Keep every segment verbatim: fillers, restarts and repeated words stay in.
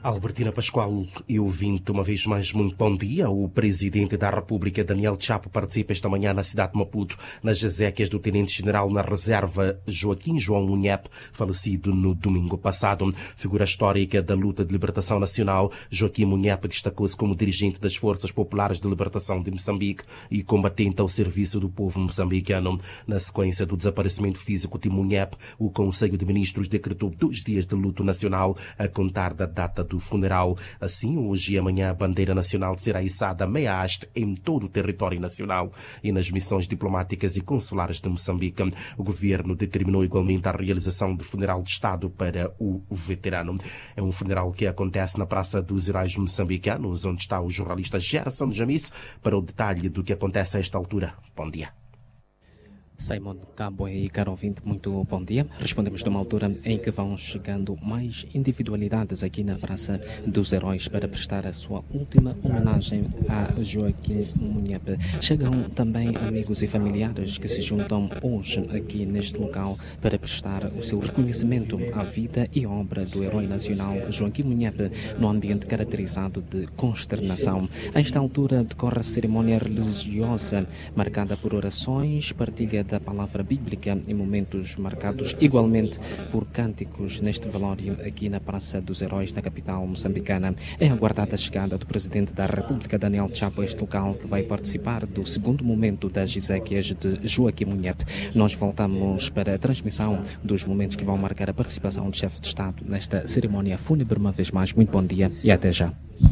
Albertina Pascoal e ouvinte, uma vez mais, muito bom dia. O Presidente da República, Daniel Chapo, participa esta manhã na cidade de Maputo, nas exéquias do Tenente-General na Reserva Joaquim João Munhep, falecido no domingo passado. Figura histórica da luta de libertação nacional, Joaquim Munhep destacou-se como dirigente das Forças Populares de Libertação de Moçambique e combatente ao serviço do povo moçambicano. Na sequência do desaparecimento físico de Munhep, o Conselho de Ministros decretou dois dias de luto nacional a contar da data do funeral. Assim, hoje e amanhã, a bandeira nacional será içada meia haste em todo o território nacional e nas missões diplomáticas e consulares de Moçambique. O governo determinou igualmente a realização do funeral de Estado para o veterano. É um funeral que acontece na Praça dos Heróis Moçambicanos, onde está o jornalista Gerson Jamis para o detalhe do que acontece a esta altura. Bom dia. Simon Cabo e caro ouvinte, muito bom dia. Respondemos numa altura em que vão chegando mais individualidades aqui na Praça dos Heróis para prestar a sua última homenagem a Joaquim Munhep. Chegam também amigos e familiares que se juntam hoje aqui neste local para prestar o seu reconhecimento à vida e obra do herói nacional Joaquim Munhep no ambiente caracterizado de consternação. A esta altura decorre a cerimónia religiosa marcada por orações, partilha da palavra bíblica em momentos marcados igualmente por cânticos neste velório aqui na Praça dos Heróis, na capital moçambicana. É aguardada a chegada do Presidente da República, Daniel Chapo, a este local, que vai participar do segundo momento das exéquias de Joaquim Munhep. Nós voltamos para a transmissão dos momentos que vão marcar a participação do chefe de Estado nesta cerimónia fúnebre. Uma vez mais, muito bom dia e até já.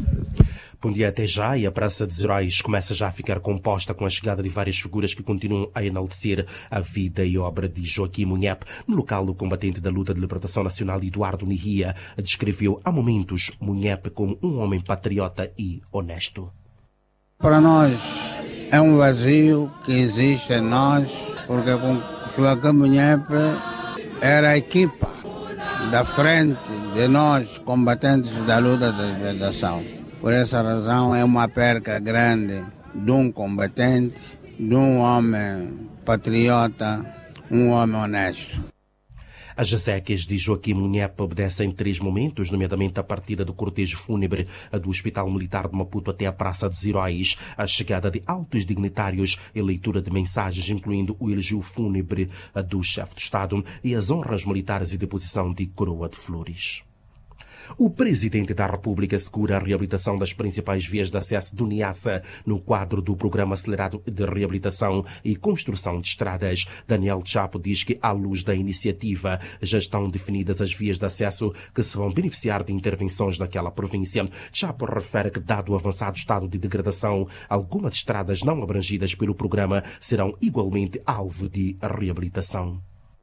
Bom dia, até já. E a Praça dos Heróis começa já a ficar composta com a chegada de várias figuras que continuam a enaltecer a vida e obra de Joaquim Munhep. No local, o combatente da luta de libertação nacional, Eduardo Nihia, descreveu há momentos Munhep como um homem patriota e honesto. Para nós é um vazio que existe em nós, porque com Joaquim Munhep era a equipa da frente de nós, combatentes da luta de libertação. Por essa razão é uma perca grande de um combatente, de um homem patriota, um homem honesto. As exéquias de Joaquim Munhep obedecem três momentos, nomeadamente a partida do cortejo fúnebre do Hospital Militar de Maputo até a Praça dos Heróis, a chegada de altos dignitários e leitura de mensagens, incluindo o elogio fúnebre do chefe de Estado e as honras militares e deposição de coroa de flores. O Presidente da República assegura a reabilitação das principais vias de acesso do Niassa no quadro do Programa Acelerado de Reabilitação e Construção de Estradas. Daniel Chapo diz que, à luz da iniciativa, já estão definidas as vias de acesso que se vão beneficiar de intervenções naquela província. Chapo refere que, dado o avançado estado de degradação, algumas estradas não abrangidas pelo programa serão igualmente alvo de reabilitação.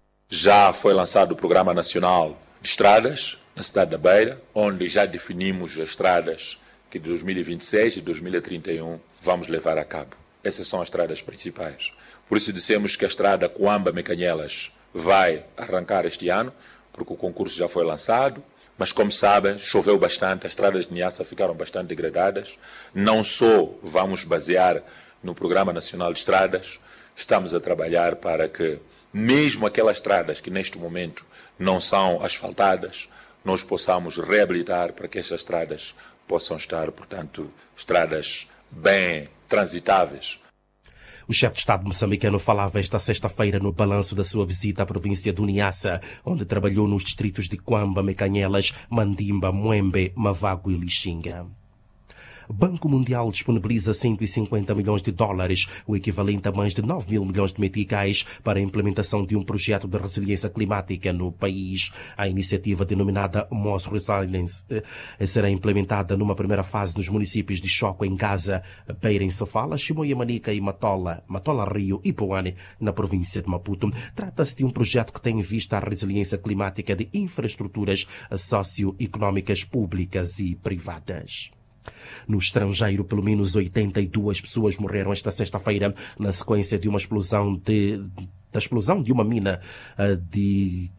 Já foi lançado o Programa Nacional de Estradas na cidade da Beira, onde já definimos as estradas que de dois mil e vinte e seis e dois mil e trinta e um vamos levar a cabo. Essas são as estradas principais. Por isso dissemos que a estrada Coamba-Mecanhelas vai arrancar este ano, porque o concurso já foi lançado, mas como sabem, choveu bastante, as estradas de Niassa ficaram bastante degradadas. Não só vamos basear no Programa Nacional de Estradas, estamos a trabalhar para que, mesmo aquelas estradas que neste momento não são asfaltadas, nós possamos reabilitar para que estas estradas possam estar, portanto, estradas bem transitáveis. O chefe de Estado moçambicano falava esta sexta-feira no balanço da sua visita à província do Niassa, onde trabalhou nos distritos de Coamba, Mecanhelas, Mandimba, Muembe, Mavago e Lixinga. O Banco Mundial disponibiliza cento e cinquenta milhões de dólares, o equivalente a mais de nove mil milhões de meticais, para a implementação de um projeto de resiliência climática no país. A iniciativa, denominada Mos Resilience, será implementada numa primeira fase nos municípios de Choco, em Gaza, Beira, em Sofala, Chimoia, Manica e Matola, Matola Rio e Poane, na província de Maputo. Trata-se de um projeto que tem em vista a resiliência climática de infraestruturas socioeconómicas públicas e privadas. No estrangeiro, pelo menos oitenta e duas pessoas morreram esta sexta-feira na sequência de uma explosão de, da explosão de uma mina de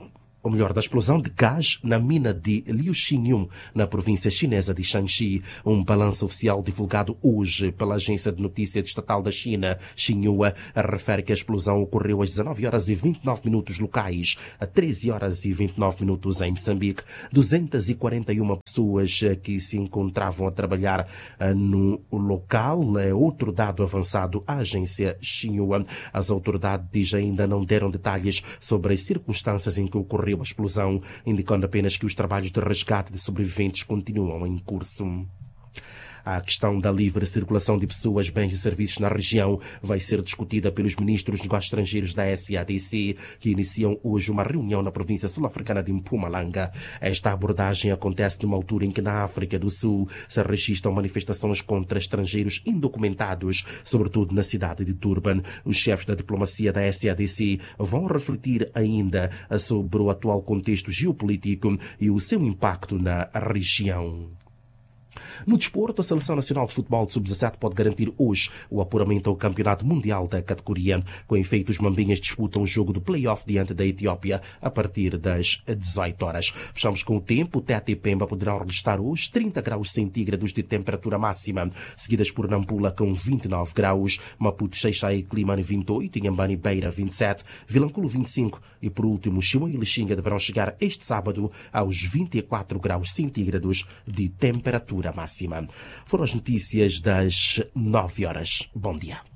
ou melhor, da explosão de gás na mina de Liuxingyun, na província chinesa de Shanxi. Um balanço oficial divulgado hoje pela agência de notícias estatal da China, Xinhua, refere que a explosão ocorreu às dezanove horas e vinte e nove minutos locais, a treze horas e vinte e nove minutos em Moçambique. duzentas e quarenta e uma pessoas que se encontravam a trabalhar no local, é outro dado avançado à agência Xinhua. As autoridades ainda não deram detalhes sobre as circunstâncias em que ocorreu a explosão, indicando apenas que os trabalhos de resgate de sobreviventes continuam em curso. A questão da livre circulação de pessoas, bens e serviços na região vai ser discutida pelos ministros dos negócios estrangeiros da S A D C, que iniciam hoje uma reunião na província sul-africana de Mpumalanga. Esta abordagem acontece numa altura em que na África do Sul se registram manifestações contra estrangeiros indocumentados, sobretudo na cidade de Durban. Os chefes da diplomacia da S A D C vão refletir ainda sobre o atual contexto geopolítico e o seu impacto na região. No desporto, a Seleção Nacional de Futebol de sub dezassete pode garantir hoje o apuramento ao Campeonato Mundial da categoria. Com efeito, os mambinhas disputam o jogo do play-off diante da Etiópia a partir das dezoito horas. Fechamos com o tempo. Tete e Pemba poderão registrar hoje trinta graus centígrados de temperatura máxima, seguidas por Nampula com vinte e nove graus, Maputo, Xai-Xai e Climane vinte e oito, Inhambane e Beira vinte e sete, Vilanculo vinte e cinco e, por último, Chimoio e Lixinga deverão chegar este sábado aos vinte e quatro graus centígrados de temperatura máxima. Foram as notícias das nove horas. Bom dia.